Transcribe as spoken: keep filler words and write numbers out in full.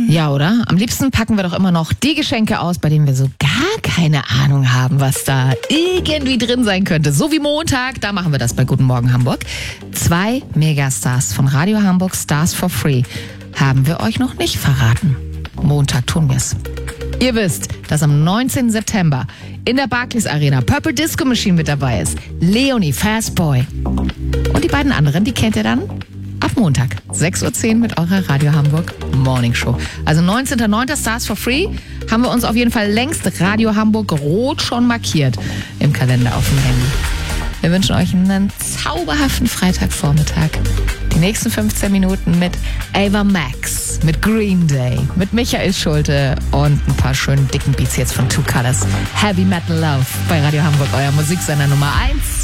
Ja, oder? Am liebsten packen wir doch immer noch die Geschenke aus, bei denen wir so gar keine Ahnung haben, was da irgendwie drin sein könnte. So wie Montag, da machen wir das bei Guten Morgen Hamburg. Zwei Megastars von Radio Hamburg, Stars for Free, haben wir euch noch nicht verraten. Montag tun wir es. Ihr wisst, dass am neunzehnten September in der Barclays Arena Purple Disco Machine mit dabei ist. Leonie, Fastboy. Und die beiden anderen, die kennt ihr dann ab Montag, sechs Uhr zehn mit eurer Radio Hamburg Morning Show. Also neunzehnten neunten Stars for Free haben wir uns auf jeden Fall längst Radio Hamburg rot schon markiert im Kalender auf dem Handy. Wir wünschen euch einen zauberhaften Freitagvormittag. Die nächsten fünfzehn Minuten mit Ava Max, mit Green Day, mit Michael Schulte und ein paar schönen dicken Beats jetzt von Two Colors. Heavy Metal Love bei Radio Hamburg, euer Musiksender Nummer eins.